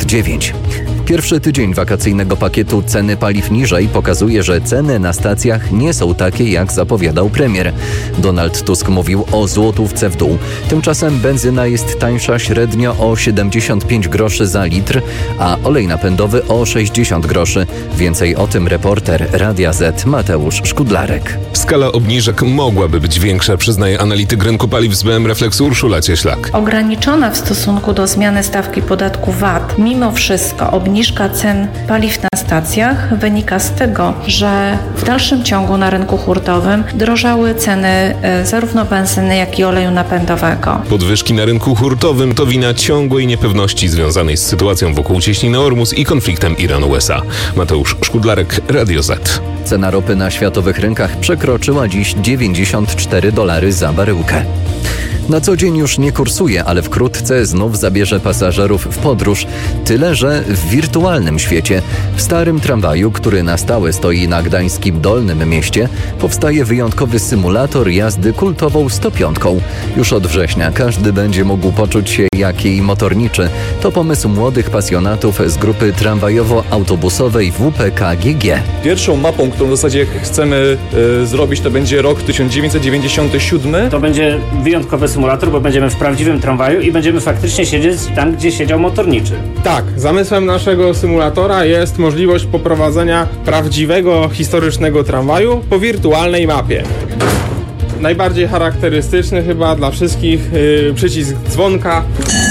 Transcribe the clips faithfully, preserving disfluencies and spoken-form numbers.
dziewięć. Pierwszy tydzień wakacyjnego pakietu Ceny paliw niżej pokazuje, że ceny na stacjach nie są takie, jak zapowiadał premier. Donald Tusk mówił o złotówce w dół. Tymczasem benzyna jest tańsza średnio o siedemdziesiąt pięć groszy za litr, a olej napędowy o sześćdziesiąt groszy. Więcej o tym reporter Radia Z Mateusz Szkudlarek. Skala obniżek mogłaby być większa, przyznaje analityk rynku paliw z B M Refleksu Urszula Cieślak. Ograniczona w stosunku do zmiany stawki podatku V A T, mimo wszystko obniżka cen paliw na stacjach wynika z tego, że w dalszym ciągu na rynku hurtowym drożały ceny zarówno benzyny, jak i oleju napędowego. Podwyżki na rynku hurtowym to wina ciągłej niepewności związanej z sytuacją wokół cieśniny Ormus i konfliktem Iran-U S A. Mateusz Szkudlarek, Radio Z. Cena ropy na światowych rynkach przekroczyła dziś dziewięćdziesiąt cztery dolary za baryłkę. Na co dzień już nie kursuje, ale wkrótce znów zabierze pasażerów w podróż. Tyle, że w wirtualnym świecie. W starym tramwaju, który na stałe stoi na gdańskim Dolnym Mieście, powstaje wyjątkowy symulator jazdy kultową sto pięć. Już od września każdy będzie mógł poczuć się jak jej motorniczy. To pomysł młodych pasjonatów z grupy tramwajowo-autobusowej W P K G G. Pierwszą mapą, którą w zasadzie chcemy y, zrobić, to będzie rok tysiąc dziewięćset dziewięćdziesiąty siódmy. To będzie wyjątkowy symulator, bo będziemy w prawdziwym tramwaju i będziemy faktycznie siedzieć tam, gdzie siedział motorniczy. Tak, zamysłem naszego symulatora jest możliwość poprowadzenia prawdziwego, historycznego tramwaju po wirtualnej mapie. Najbardziej charakterystyczny chyba dla wszystkich yy, przycisk dzwonka,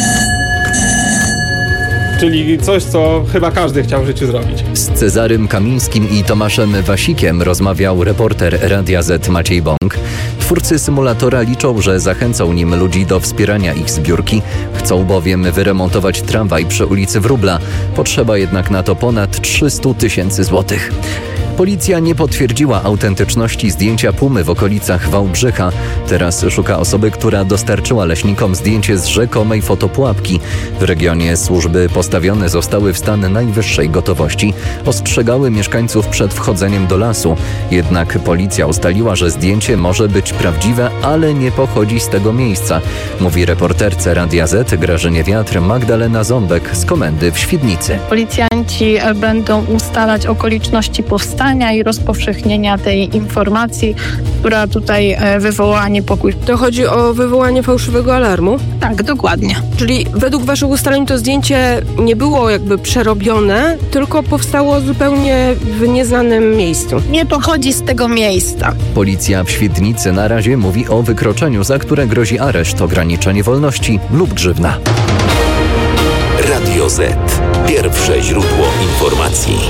czyli coś, co chyba każdy chciał w życiu zrobić. Z Cezarym Kamińskim i Tomaszem Wasikiem rozmawiał reporter Radia Z Maciej Bąk. Twórcy symulatora liczą, że zachęcą nim ludzi do wspierania ich zbiórki. Chcą bowiem wyremontować tramwaj przy ulicy Wróbla. Potrzeba jednak na to ponad trzysta tysięcy złotych. Policja nie potwierdziła autentyczności zdjęcia pumy w okolicach Wałbrzycha. Teraz szuka osoby, która dostarczyła leśnikom zdjęcie z rzekomej fotopułapki. W regionie służby postawione zostały w stan najwyższej gotowości. Ostrzegały mieszkańców przed wchodzeniem do lasu. Jednak policja ustaliła, że zdjęcie może być prawdziwe, ale nie pochodzi z tego miejsca. Mówi reporterce Radia Z Grażynie Wiatr Magdalena Ząbek z komendy w Świdnicy. Policjanci będą ustalać okoliczności powstania i rozpowszechnienia tej informacji, która tutaj wywołała niepokój. To chodzi o wywołanie fałszywego alarmu? Tak, dokładnie. Czyli według waszych ustaleń to zdjęcie nie było jakby przerobione, tylko powstało zupełnie w nieznanym miejscu. Nie pochodzi z tego miejsca. Policja w Świdnicy na razie mówi o wykroczeniu, za które grozi areszt, ograniczenie wolności lub grzywna. Radio Z. Pierwsze źródło informacji.